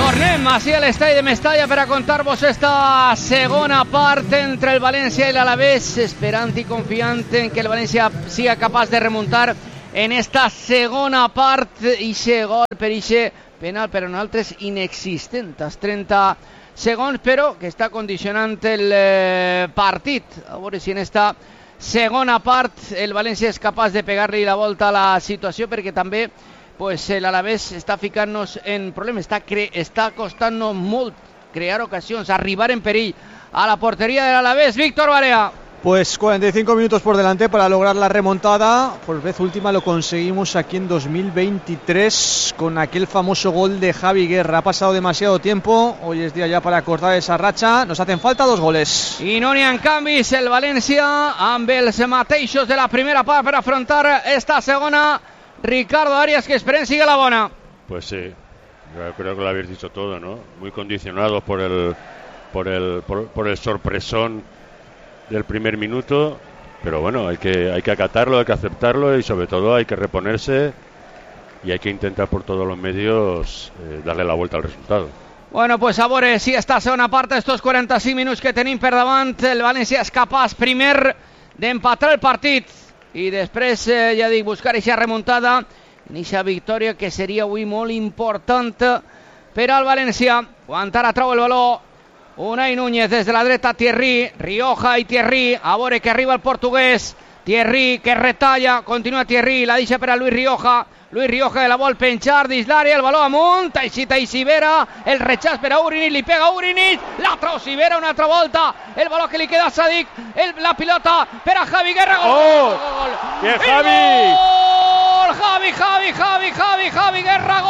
Masia, l'estadi de Mestalla, per a contar-vos esta segona part entre el València i l'Alavés, esperant i confiant en que el València siga capaç de remuntar en esta segona part. Ixe gol per ixe penal per a nosaltres inexistent, als 30 segons, però que està condicionant el partit. A veure si en esta segona part el València és capaç de pegar-li la volta a la situació, perquè també pues l'Alavés està ficant-nos en problemes, està costant-nos molt crear ocasions, arribar en perill a la portería del Alavés. Víctor Barea. Pues 45 minutos por delante para lograr la remontada. Por vez última lo conseguimos aquí en 2023 con aquel famoso gol de Javi Guerra. Ha pasado demasiado tiempo, hoy es día ya para cortar esa racha. Nos hacen falta 2 goles. I no n'hi ha canvis, el València amb els mateixos de la primera part per afrontar esta segona. Ricardo Arias, que esperen sigue la bona. Pues sí, yo creo que lo habéis dicho todo, ¿no? Muy condicionados por el sorpresón del primer minuto, pero bueno, hay que acatarlo, hay que aceptarlo y sobre todo hay que reponerse y hay que intentar por todos los medios darle la vuelta al resultado. Bueno, pues a veure si esta segona part, estos 45 minuts que tenim per davant, el València és capaç primer d'empatar el partit i després, ja dic, buscar aquesta remuntada en aquesta victòria que seria avui molt important per al València. Quan ara trau el baló Unai Núñez des de la dreta, Thierry, Rioja i Thierry, a veure que arriba el portuguès, Thierry que retalla, continua Thierry, la deixa per a Luis Rioja que la vol penjar dins l'àrea, el baló amunt, Teixita i Sivera, el rechaç per a Urinic, li pega Urinic, la trau Sivera una altra volta, el baló que li queda a Sadik, la pilota per a Javi Guerra, gol! ¡Bien, Javi! ¡Gol! Javi Guerra,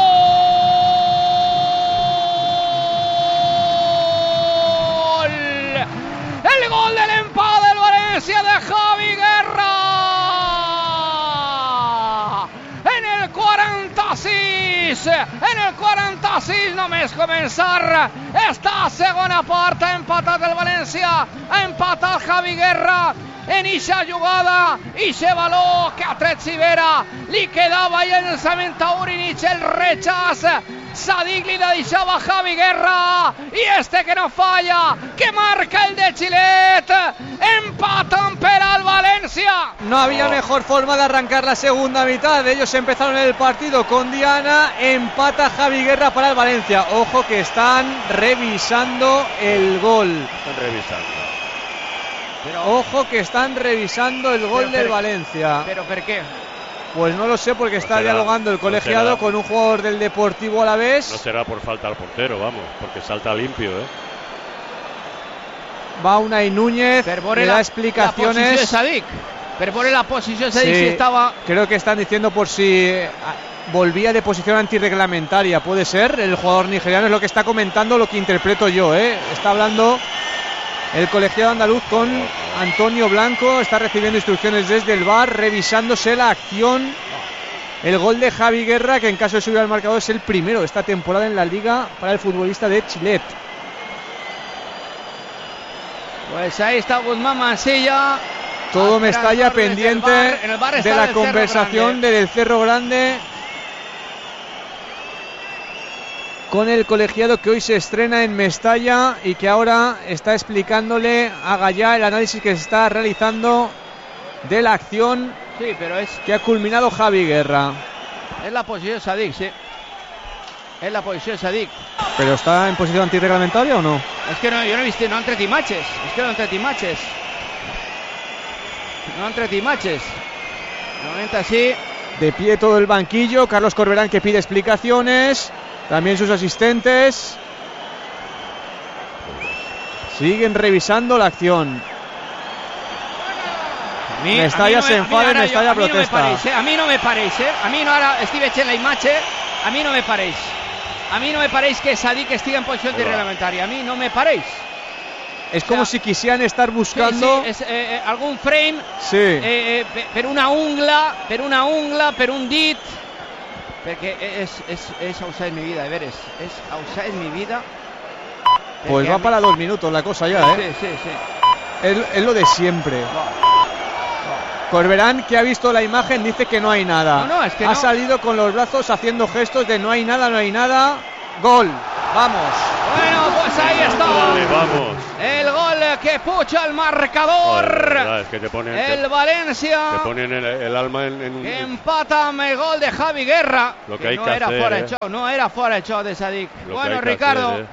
gol! El gol del empate del València de Javi Guerra! En el 46 només començar esta segona part, ha empatat el València, ha empatat Javi Guerra en ixa jugada, ixe baló que ha tret Sivera, li quedava i el llançament a Urinic, el rechaç, Sadik li la deixava Javi Guerra i este que no falla, que marca el de Chilet, empatan per al València. No había mejor forma de arrancar la segunda mitad. Ellos empezaron el partido con Diana, empata Javi Guerra para el Valencia. Ojo que están revisando el gol. Ojo que están revisando el gol del Valencia. ¿Pero por qué? Pues no lo sé, porque está dialogando el colegiado con un jugador del Deportivo Alavés. No será por falta al portero, vamos, porque salta limpio, Va Unai Núñez, le da explicaciones. La posición Sadik, si estaba... Creo que están diciendo por si volvía de posición antirreglamentaria. Puede ser, el jugador nigeriano es lo que está comentando, lo que interpreto yo, Está hablando el colegiado andaluz con Antonio Blanco, está recibiendo instrucciones desde el VAR, revisándose la acción. El gol de Javi Guerra, que en caso de subir al marcador es el primero de esta temporada en la liga para el futbolista de Chilet. Pues ahí está Guzmán Mansilla. Todo Mestalla pendiente de la conversación del Cerro Grande con el colegiado que hoy se estrena en Mestalla y que ahora está explicándole a Gallá el análisis que se está realizando de la acción, sí, pero es que ha culminado Javi Guerra. Es la posición de Sadik, sí. Es la posición de Sadik. ¿Pero está en posición antirreglamentaria o no? Es que no, yo no he visto, no han tret imatges. Es que no han tret imatges. No han tret imatges. De moment así. De pie todo el banquillo, Carlos Corberán que pide explicaciones. También sus asistentes siguen revisando la acción. Mestalla se enfada, Mestalla protesta. A mí no me parece. A mí no, ara estic veient la imatge. A mí no me pareix. A mí no me pareix que Sadik estigui en posició antirreglamentària. A mí no me pareix. Es como si quisieran estar buscando algún frame, per una ungla, per un dit. Perquè és outside mi vida, de veres. És outside mi vida. Pues va para 2 minutos la cosa ya, Sí. Es lo de siempre. Corberán, que ha visto la imagen, dice que no hay nada. No, es que ha salido con los brazos haciendo gestos de no hay nada. Gol. Vamos. Bueno, pues ahí está. Dale, vamos. El gol que pucha el marcador. Verdad, es que te ponen, el Valencia. Te ponen el alma en un... Empata el gol de Javi Guerra. Lo que hay no que era hacer, fuera de show, no era fuera de show de Sadik. Bueno, Ricardo. Hacer,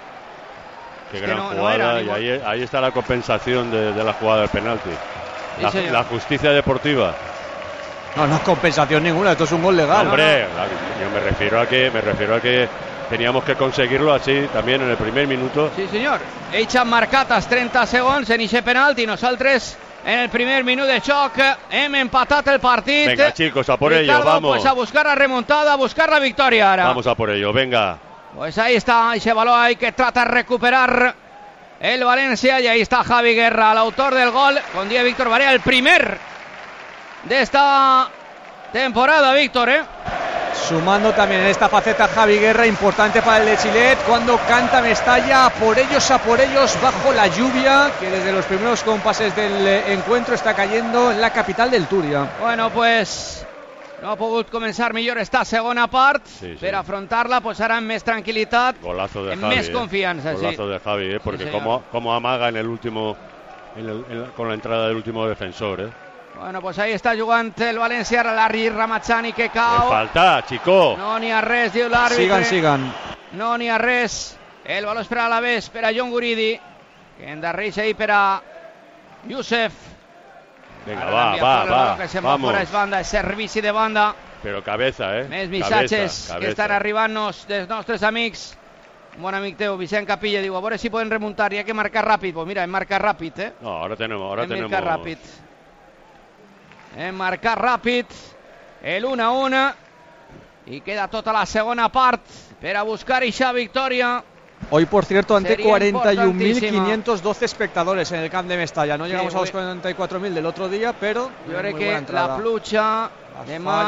Qué gran jugada. Y ahí está la compensación de la jugada del penalti. La justicia deportiva. No es compensación ninguna, esto es un gol legal. Hombre, yo me refiero a que teníamos que conseguirlo así también en el primer minuto. Sí, senyor. Eixen marcates 30 segons en eixe penalti. Nosaltres en el primer minut de xoc hem empatat el partit. Venga, chicos, a por Ricardo, ello, vamos. Pues a buscar la remontada, a buscar la victoria ahora. Vamos a por ello, venga. Pues ahí está, ese balón ahí que trata de recuperar el Valencia. Y ahí está Javi Guerra, el autor del gol, con 10 Víctor Barea, el primer de esta temporada, Víctor, Sumando también en esta faceta Javi Guerra, importante para el de Chilet, cuando canta Mestalla, a por ellos, bajo la lluvia, que desde los primeros compases del encuentro está cayendo en la capital del Túria. Bueno, pues no ha pogut començar millor esta segona part, sí. Per afrontar-la pues ara amb més tranquil·litat, golazo de amb Javi, més confiança. Golazo de Javi, porque sí, como amaga en el último, con la entrada del último defensor, Bueno, pues ahí està jugant el València, ara l'Arri Ramazzani que cau. Falta, chico. No n'hi ha res, diu l'àrbitre. Sigan. No n'hi ha res. El baló és per a l'Alavés, per a John Guridi, que endarreix ahí per a Youssef. Venga, va, que vamos. És banda, és servici de banda. Però cabeza, Més missatges que estan arribant-nos dels nostres amics. Un bon amic teu, Vicent Capilla, diu, a veure si poden remuntar, hi ha que marcar ràpid. Pues mira, hem marcat ràpid, No, ahora tenemos. Marcar ràpid. Hem marcat ràpid el 1-1 i queda tota la segona part per a buscar eixa victòria. Hoy, por cierto, ante 41.512 espectadores en el camp de Mestalla. No llegamos a los 44.000 del otro día, pero jo crec que la pluja, demà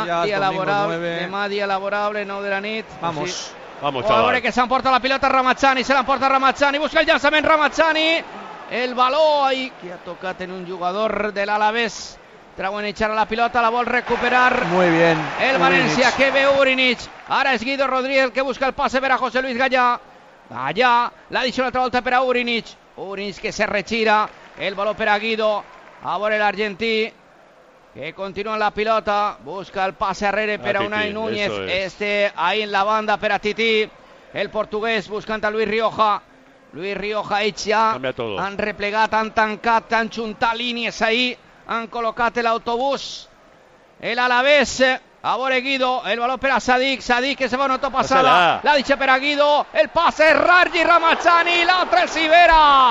dia laborable, 9 de la nit. Vamos. Vamos, a veure que s'emporta la pilota Ramazzani, se l'emporta Ramazzani, busca el llançament Ramazzani, el baló ahí que ha tocat en un jugador de l'Alavés. Trauen echar a la pilota, la vol recuperar. Muy bien. El Valencia que ve Urinic. Ara és Guido Rodríguez el que busca el passe per a José Luis Gallà. Gallà, l'ha deixat una altra volta per a Urinic. Urinic que se retira. El baló per a Guido. A veure l'argentí que continua en la pilota. Busca el passe arrere per a Unai Núñez. Ahí en la banda per a Tití. El portuguès buscant a Luis Rioja. Luis Rioja, ells ja han replegat, han tancat, han juntat línies ahí. Han col·locat l'autobús. El Alavés, a veure Guido, el baló per a Sadik que se va una autopassada, la deixa per a Guido, el passe Rargi Ramazzani, l'altre Sivera,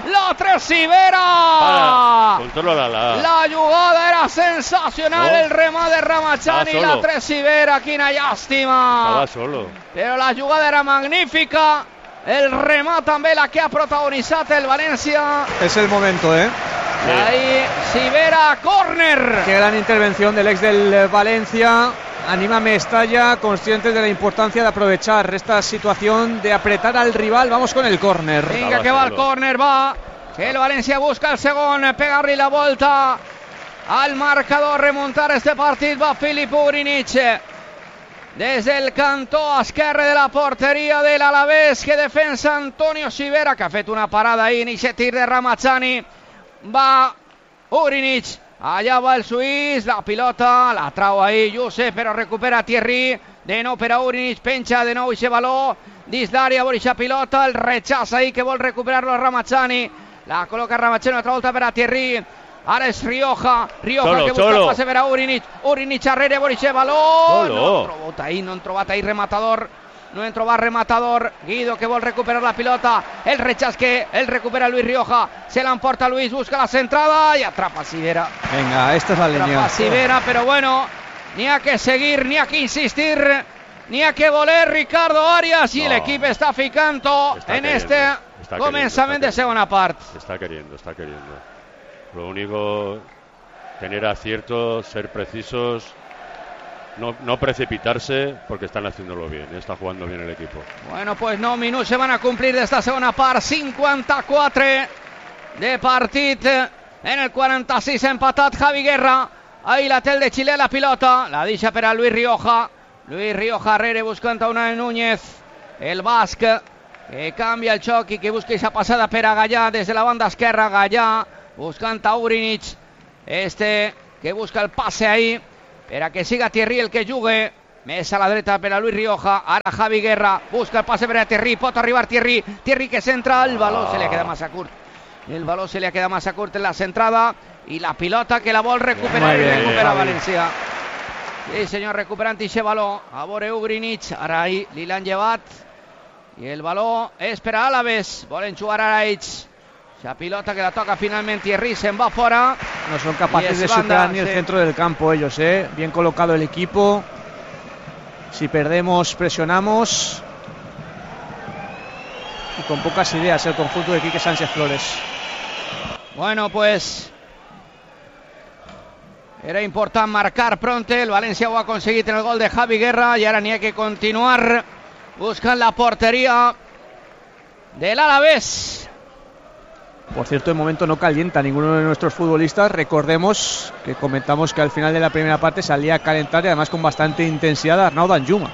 la jugada era sensacional, el remat de Ramazzani, l'altre Sivera, quina llàstima, però la jugada era magnífica. El remat també la que ha protagonitzat el València. Es el momento, Ahí, Sivera, córner. Qué gran intervención del ex del Valencia. Anima Mestalla, conscientes de la importancia de aprovechar esta situación, de apretar al rival. Vamos con el córner. Vinga, que va el córner, va. Que el València busca el segon, pegar-li la volta al marcador, remuntar este partit. Va Filip Urinic. Des del cantó esquerre de la porteria de l'Alavés, que defensa Antonio Sivera, que ha fet una parada ahí en aquest tir de Ramazzani. Va Urinic, allà va el suís, la pilota, la trau ahí Youssef, però recupera Thierry, de nou per a Urinic, penja de nou aquest baló, dins l'àrea, vol aquesta pilota, el rechaç ahí que vol recuperar-lo Ramazzani, la col·loca Ramazzani una altra volta per a Thierry. Ara és Rioja que busca el passe per a Urinic arrere, vol aquest baló, no han trobat ahí rematador. No han trobat rematador. Guido que vol recuperar la pilota. El rechaç que el recupera Luis Rioja. Se l'emporta Luis, busca la centrada y atrapa Sivera. Venga, esta es la línea. Atrapa Sivera, pero bueno, ni ha que seguir, ni ha que insistir, ni ha que voler Ricardo Arias. Y el equipo está ficando en este comenzamiento de segunda parte. Está queriendo. Lo único, tener aciertos, ser precisos. No precipitarse, porque están haciéndolo bien, está jugando bien el equipo. Bueno, pues 9 minuts se van a complir d'esta segona part, 54 de partit, en el 46 empatat Javi Guerra, ahí la tel de Xile a la pilota, la deixa per a Luis Rioja arrere buscant a Unai Núñez, el Basc, que cambia el xoc i que busca esa passada per a Gallà des de la banda esquerra. Gallà buscant a Urinic, que busca el passe ahí per a que siga Thierry el que jugue. Més a la dreta per a Luis Rioja. Ara Javi Guerra busca el passe per a Thierry, pot arribar Thierry que centra, el baló se li queda massa curt. El baló se li queda massa curt en la centrada i la pilota que la vol recuperar i recupera València. Sí senyor, recuperant ixe baló. A veure Ugrinic, ara ahí li l'han llevat i el baló és per a Alaves. Volen jugar ara ells. La pilota que la toca finalment Thierry, se'n va fora. No son capaces de superar ni el centro del campo ellos, bien colocado el equipo. Si perdemos, presionamos. Y con pocas ideas el conjunto de Quique Sánchez Flores. Bueno, pues era important marcar pronto. El València ho ha aconseguit en el gol de Javi Guerra y ahora ni hay que continuar buscant la portería del Alavés. Por cierto, de momento no calienta ninguno de nuestros futbolistas. Recordemos que comentamos que al final de la primera parte salía a calentar y además con bastante intensidad Arnau Danjuma.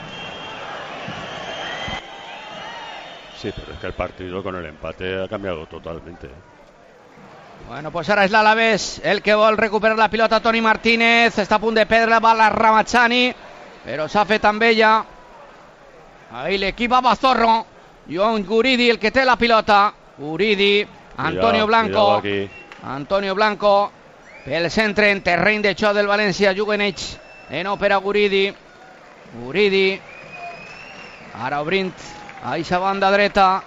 Sí, pero es que el partido con el empate ha cambiado totalmente. Bueno, pues ahora es l'Alavés el que vol recuperar la pilota. Toni Martínez està a punt de perdre, va la Ramachani, però s'ha fet amb ella. Ahí l'equip a Bazorro. Joan Guridi el que té la pilota. Guridi, Antonio Blanco. Antonio Blanco pel centre en terreny de xoc del València. Juguen ells en òpera Guridi. Guridi ara obrint a aquesta banda dreta.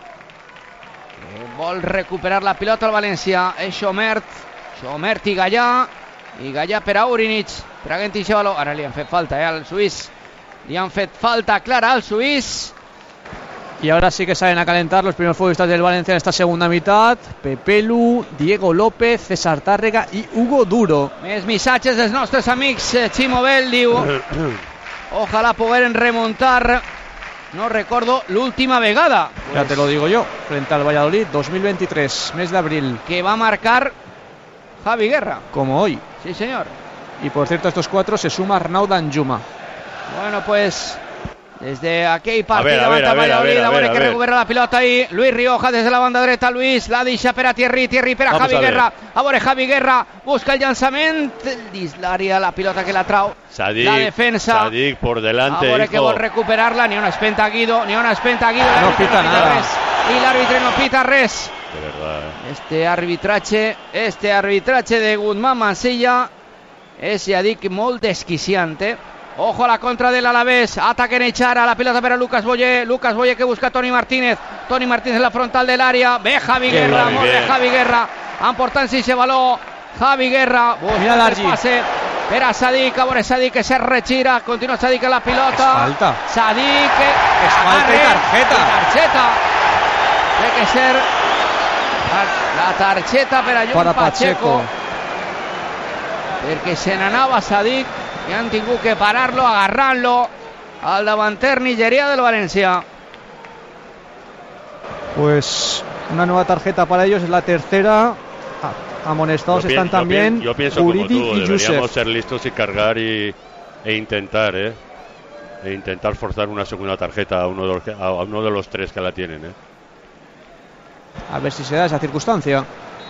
Vol recuperar la pilota al València. És Xomert i Gallà. I Gallà per a Urinic. Traguent i baló. Ara li han fet falta al suís. Li han fet falta clara al suís. Y ahora sí que salen a calentar los primeros futbolistas del Valencia en esta segunda mitad. Pepelu, Diego López, César Tàrrega i Hugo Duro. Més missatges dels nostres amics. Ximo Bell diu: ojalá pogueren remontar. No recuerdo l'última vegada. Pues, ya te lo digo yo. Frente al Valladolid, 2023, mes de abril. Que va a marcar Javi Guerra. Como hoy. Sí, señor. Y por cierto, a estos cuatro se suma Arnau Danjuma. Bueno, pues desde aquell partit davant el Valladolid, a veure que recupera la pilota ahí. Luis Rioja desde la banda dreta. Luis la deixa per a Thierry per a Javi Guerra. A veure Javi Guerra busca el llançament dins l'àrea, la pilota que la trau Sadik, la defensa. Sadik por delante. A veure que vol recuperar-la. Ni una espenta Guido. No pita nada. Y el árbitro no pita res. De verdad, Este arbitraje de Guzmán Mansilla és, ja dic, molt desquiciante. Ojo a la contra del Alavés. Ataquen Echara, la pelota para Lucas Boyer. Lucas Boyer que busca a Toni Martínez. Toni Martínez en la frontal del área. Ve Javi Guerra, molt bé Javi Guerra. Emportant-se ese baló. Javi Guerra busca el pase per a Sadik. A veure Sadik que se retira. Continua Sadik en la pilota. Es falta. Sadik. Es falta i tarjeta. Té que ser la targeta per a Joan Pacheco. Perquè se n'anava Sadik i han tingut que parar-lo, agarrar-lo al davanter nigerià del València. Pues una nueva tarjeta para ellos, es la tercera. Amonestados están también yo pienso Guridi como tú, y deberíamos Youssef. ser listos y cargar e intentar forzar una segunda tarjeta a uno de los tres que la tienen. A ver si se da esa circunstancia.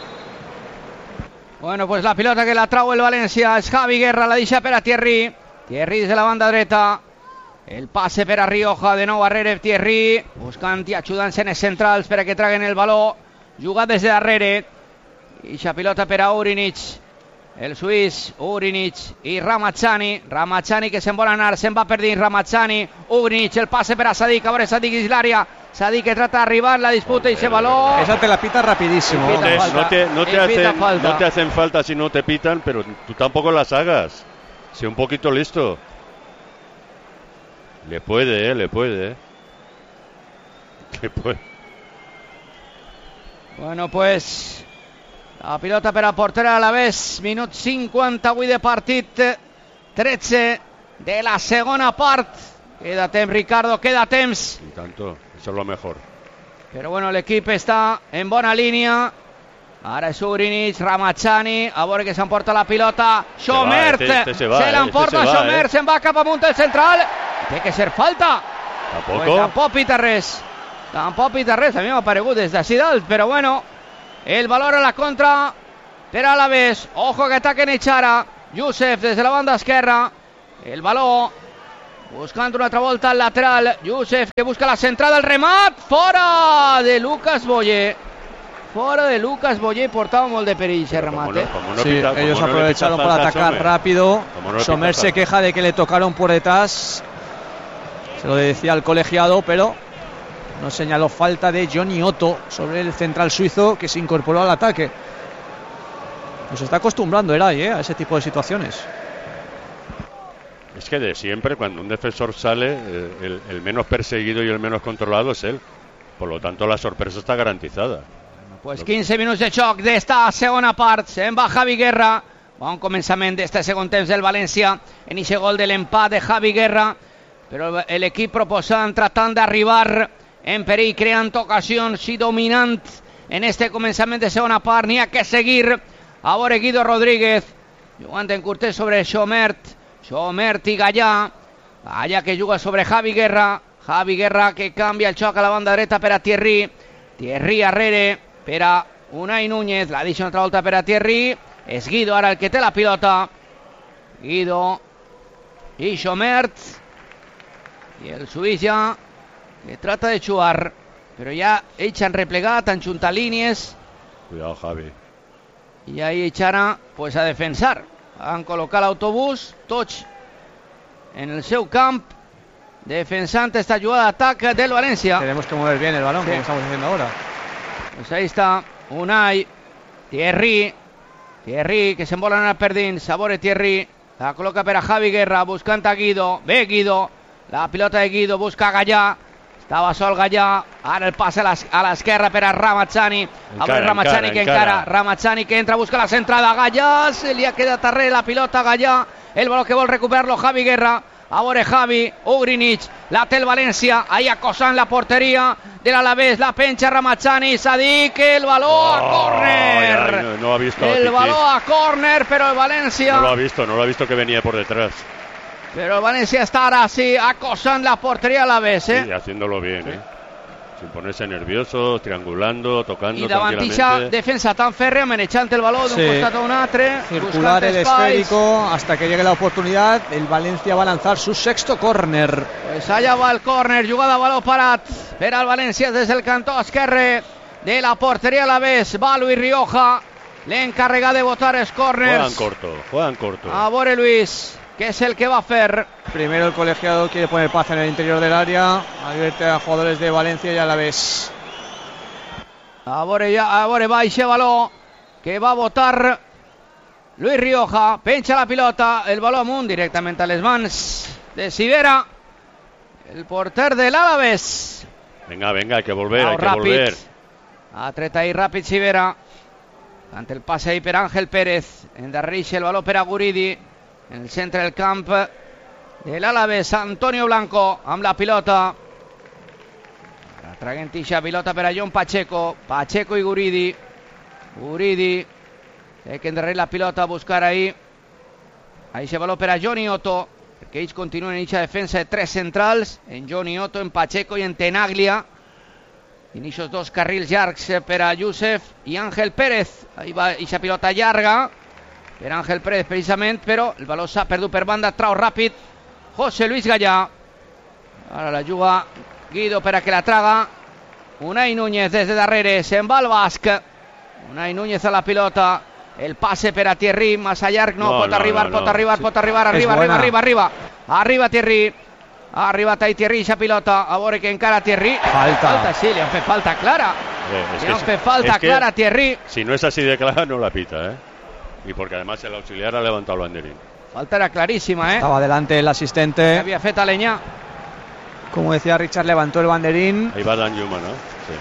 Bueno, pues la pilota que la trau el València és Javi Guerra, la deixa per a Thierry des de la banda dreta. El passe per a Rioja, de nou darrere Thierry, buscant i ajudant-se en els centrals per a que traguen el baló, jugat des de darrere. I la pilota per a Urinic, el suís, Urinic i Ramachani que se'n vol anar, se'n va perdint Ramachani. Urinic, el passe per a Sadik, a veure Sadik dins l'àrea. Sadik que trata de arribar, la disputa y ese balón. Esa te la pita rapidísimo. No te hacen falta si no te pitan, pero tú tampoco las hagas. Sé un poquito listo. Le puede. Bueno, pues la pilota per a porter a l'Alavés. Minut 58 de partit. 13 de la segona part. Queda temps, Ricardo, queda temps. Y tanto, eso es lo mejor. Pero bueno, el equipo está en buena línea. Ara és Urinic, Ramachani, a veure que s'emporta la pilota. Xomert, se l'emporta Xomert, se'n va cap amunt el central. Té que ser falta. Tampoc pita res. Tampoc pita res. A mi m'ha paregut des d'ací dalt, però bueno. El valor a la contra per a l'Alavés. Ojo que ataquen Echara. Youssef des de la banda esquerra. El valor buscant una altra volta al lateral. Youssef que busca la centrada, el remat. Fora de Lucas Boyer. Fora de Lucas Boyer, portaba molt de perill ese remate. Sí, ellos aprovecharon para atacar rápido. Sommer se queja de que le tocaron por detrás. Se lo decía al colegiado, pero no señaló falta de Johnny Otto sobre el central suizo que se incorporó al ataque. Nos está acostumbrando Eray a ese tipo de situaciones. Es que de siempre, cuando un defensor sale, el menos perseguido y el menos controlado es él. Por lo tanto, la sorpresa está garantizada. Pues 15 minuts de xoc d'esta segona part. Se'n va Javi Guerra. Bon començament d'este segon temps del València. En ese gol de l'empat de Javi Guerra. Però l'equip proposant, tratant d'arribar en perill, creant ocasions i dominant en este començament de segona part. N'hi ha que seguir. A veure Guido Rodríguez. Jugant en curtet sobre Sommer i Gallà. Gallà que juga sobre Javi Guerra. Javi Guerra que canvia el xoc a la banda dreta per a Thierry. Thierry arrere per a Unai Núñez. La deixa una altra volta per a Thierry. És Guido ara el que té la pilota. Guido i Sommer. I el suís ja que trata de jugar. Però ja ells han replegat, han juntat línies. Cuidado, Javi. I ahí Echara pues a defensar. Han col·locat l'autobús, tots en el seu camp, defensant esta jugada d'atac del València. Tenemos que mover bien el balón, como estamos haciendo ahora. Pues ahí está Unai, Thierry que se'n vol anar per dins. A veure Thierry, la col·loca per a Javi Guerra, buscant a Guido. Ve Guido, la pilota de Guido, busca a Gallà. Estava sol Gallà, ara el passe a l'esquerra per a Ramazzani. A veure Ramazzani que encara. Ramazzani que entra, busca la centrada. Gallà, se li ha quedat darrere la pilota a Gallà. El baló que vol recuperar-lo Javi Guerra. A veure Javi, Ugrinich, la té el València, ahí acosant la porteria de l'Alavés, la penja Ramazzani, Sadik, el baló a córner. No ha visto el baló a córner, pero el València... No lo ha visto que venía por detrás. Pero el València està ara sí acosant la porteria a l'Alavés, Sí, haciéndolo bien, sí. Sin ponerse nervioso, triangulando, tocando i davant ixa defensa tan férrea, manejant el baló d'un costat a un altre, circular el esférico hasta que llegue la oportunidad. El Valencia va a lanzar su sexto córner. Pues allá va el córner, jugada a baló parat per al València des del cantó esquerre de la porteria a l'Alavés. Va Luis Rioja, l'encarregat de botar els córners. Juegan corto. A veure Luis, que es el que va a hacer. Primero el colegiado quiere poner paz en el interior del área. Advierte a jugadores de Valencia y a la vez. A veure va ese baló que va a botar Luis Rioja. Pencha la pilota, el baló amunt directamente a les mans de Sivera, el porter del Alavés. Venga, hay que volver, Ha tret ahí ràpid Sivera. Ante el pase ahí per Ángel Pérez. Endarreix el baló per a Guridi. En el centre del camp de l'Alavés, Antonio Blanco amb la pilota. Traguent ixa pilota per a John Pacheco i Guridi. Té que endarrerir la pilota a buscar ahí ese baló per a Johnny Otto, perquè ells continuen en ixa defensa de tres centrals, en Johnny Otto, en Pacheco i en Tenaglia. En ixos dos carrils llargs per a Youssef i Ángel Pérez. Ahí va ixa pilota llarga per Ángel Pérez precisament, però el baló s'ha perdut per banda, trau ràpid José Luis Gallà. Ara la juga Guido per a que la traga Unai Núñez des de darrere, se'n va el basc. Unai Núñez a la pilota, el passe per a Thierry, massa llarg, pot arribar, arriba Thierry. Ha arribat ahí Thierry ixa pilota, a veure que encara Thierry. Falta, sí, li han fet falta clara. Li han fet falta clara a Thierry. Si no es así de clara, no la pita, Y porque además el auxiliar ha levantado el banderín. Falta era clarísima, Estaba delante el asistente. Había fet a Leñá. Como decía Richard, levantó el banderín. Ahí va Dan Juma, ¿no? Sí.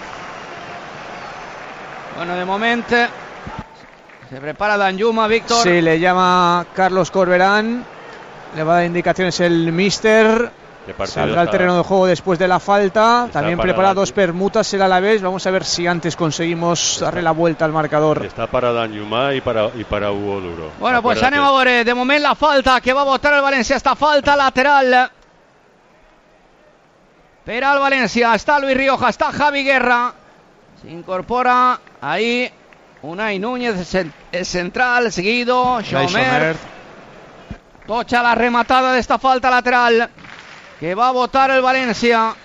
Bueno, de momento se prepara Dan Juma, Víctor. Sí, le llama Carlos Corberán. Le va a dar indicaciones el míster. Saldrá al terreno de juego después de la falta. También prepara dos permutas el Alavés. Vamos a ver si antes conseguimos darle la vuelta al marcador. Está para Dan Juma y para Hugo Duro. Bueno, pues anem a veure de moment la falta que va a votar el València. Esta falta lateral Espera el Valencia, está Luis Rioja, está Javi Guerra. Se incorpora ahí Unai Núñez, es central, seguido Schomer. Tocha la rematada de esta falta lateral que va a botar el Valencia.